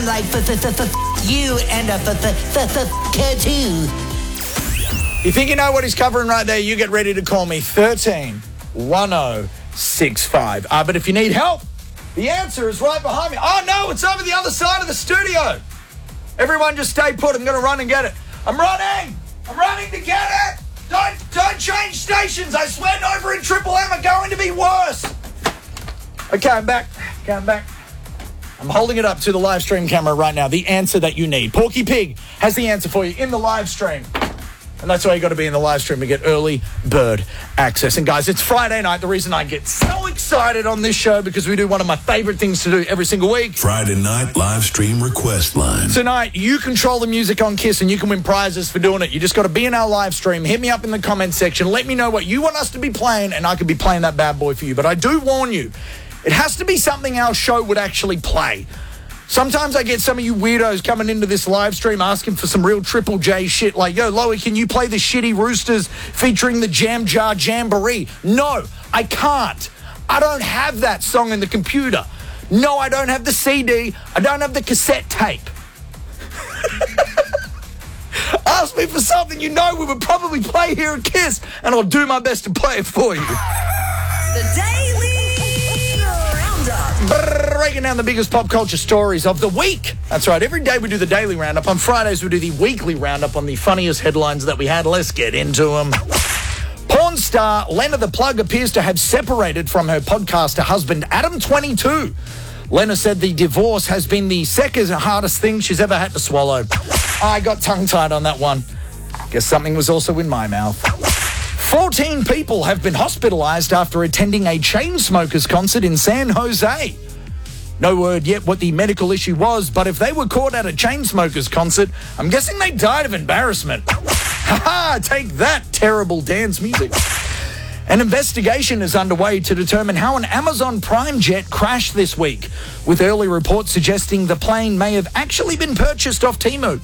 I'm like, you and her too. You think you know what he's covering right there? You get ready to call me 131065. But if you need help, the answer is right behind me. Oh, no, it's over the other side of the studio. Everyone just stay put. I'm going to run and get it. I'm running. I'm running to get it. Don't change stations. I swear Nova and Triple M are going to be worse. Okay, I'm back. I'm holding it up to the live stream camera right now. The answer that you need. Porky Pig has the answer for you in the live stream. And that's why you got to be in the live stream to get early bird access. And guys, it's Friday night. The reason I get so excited on this show because we do one of my favorite things to do every single week. Friday night live stream request line. Tonight, you control the music on KISS and you can win prizes for doing it. You just got to be in our live stream. Hit me up in the comment section. Let me know what you want us to be playing and I could be playing that bad boy for you. But I do warn you, it has to be something our show would actually play. Sometimes I get some of you weirdos coming into this live stream asking for some real Triple J shit like, yo, Loey, can you play the Shitty Roosters featuring the Jam Jar Jamboree? No, I can't. I don't have that song in the computer. No, I don't have the CD. I don't have the cassette tape. Ask me for something you know we would probably play here at KISS, and I'll do my best to play it for you. The Daily Roundup. Breaking down the biggest pop culture stories of the week. That's right. Every day we do the daily roundup. On Fridays we do the weekly roundup on the funniest headlines that we had. Let's get into them. Porn star Lena the Plug appears to have separated from her podcaster husband Adam 22. Lena said the divorce has been the second hardest thing she's ever had to swallow. I got tongue-tied on that one. Guess something was also in my mouth. 14 people have been hospitalized after attending a Chainsmokers concert in San Jose. No word yet what the medical issue was, but if they were caught at a Chainsmokers concert, I'm guessing they died of embarrassment. Ha-ha, take that, terrible dance music. An investigation is underway to determine how an Amazon Prime jet crashed this week, with early reports suggesting the plane may have actually been purchased off Temu.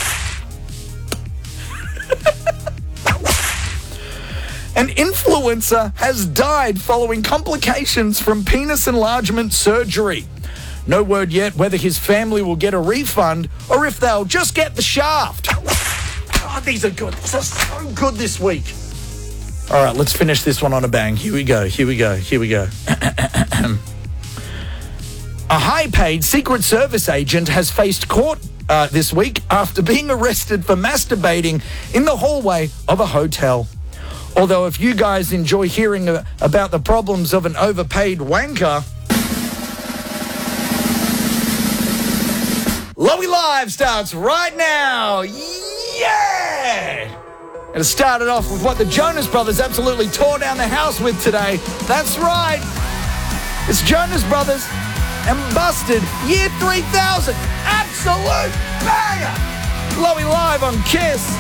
An influencer has died following complications from penis enlargement surgery. No word yet whether his family will get a refund or if they'll just get the shaft. Oh, these are good. These are so good this week. All right, let's finish this one on a bang. Here we go. A high-paid Secret Service agent has faced court this week after being arrested for masturbating in the hallway of a hotel. Although if you guys enjoy hearing about the problems of an overpaid wanker, Loey Live starts right now. Yeah! And it started off with what the Jonas Brothers absolutely tore down the house with today. That's right. It's Jonas Brothers and Busted, year 3000. Absolute banger. Loey Live on KISS.